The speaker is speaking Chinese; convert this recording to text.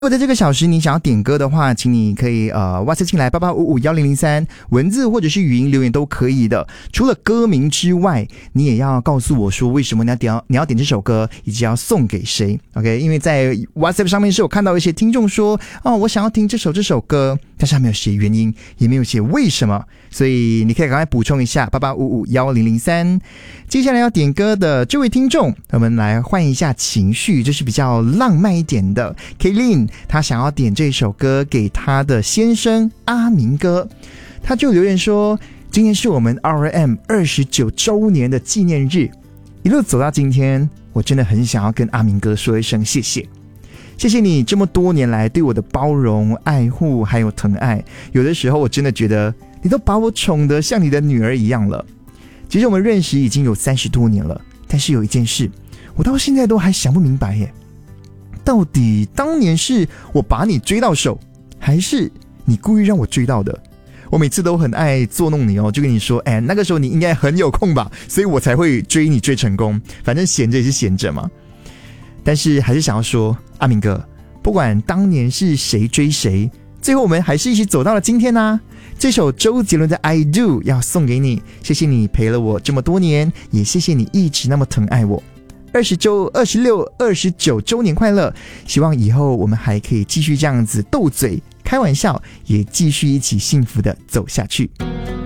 如果在这个小时你想要点歌的话，请你可以WhatsApp 进来88551003，文字或者是语音留言都可以的。除了歌名之外，你也要告诉我说为什么你要点这首歌，以及要送给谁。OK， 因为在 WhatsApp 上面是有看到一些听众说，我想要听这首歌，但是他没有写原因，也没有写为什么，所以你可以赶快补充一下88551003。接下来要点歌的这位听众，我们来换一下情绪，就是比较浪漫一点的 Kaylin， 他想要点这首歌给他的先生阿明哥。他就留言说，今天是我们 RM 29周年的纪念日，一路走到今天，我真的很想要跟阿明哥说一声谢谢。谢谢你这么多年来对我的包容、爱护还有疼爱，有的时候我真的觉得你都把我宠得像你的女儿一样了。其实我们认识已经有30多年了，但是有一件事我到现在都还想不明白耶，到底当年是我把你追到手，还是你故意让我追到的？我每次都很爱作弄你哦，就跟你说那个时候你应该很有空吧，所以我才会追你追成功，反正闲着也是闲着嘛。但是还是想要说，阿明哥，不管当年是谁追谁，最后我们还是一起走到了今天啊。这首周杰伦的 I Do 要送给你，谢谢你陪了我这么多年，也谢谢你一直那么疼爱我。26、29周年快乐，希望以后我们还可以继续这样子斗嘴开玩笑，也继续一起幸福的走下去。